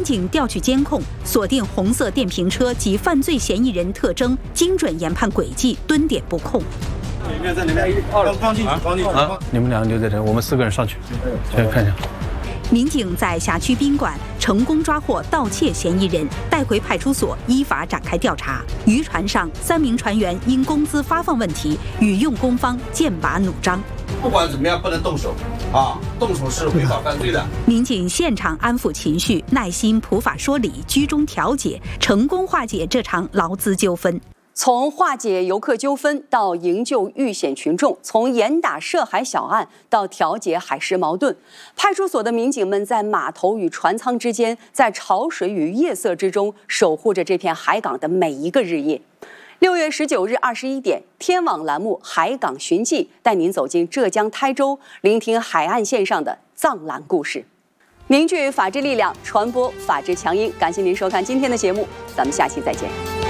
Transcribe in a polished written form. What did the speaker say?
警调取监控，锁定红色电瓶车及犯罪嫌疑人特征，精准研判轨迹，蹲点不控。 里面在里面，刚进去。 你们两个留在这，我们4个人上去，去看一下。 民警在辖区宾馆成功抓获盗窃嫌疑人，带回派出所依法展开调查。渔船上3名船员因工资发放问题与用工方剑拔弩张。 不管怎么样，不能动手啊！动手是违法犯罪的。 民警现场安抚情绪，耐心普法说理，居中调解，成功化解这场劳资纠纷。 从化解游客纠纷到营救遇险群众，从严打涉海小案到调解海事矛盾，派出所的民警们在码头与船舱之间，在潮水与夜色之中，守护着这片海港的每一个日夜。6月19日21点，天网栏目《海港寻迹》带您走进浙江台州，聆听海岸线上的藏蓝故事，凝聚法治力量，传播法治强音。感谢您收看今天的节目，咱们下期再见。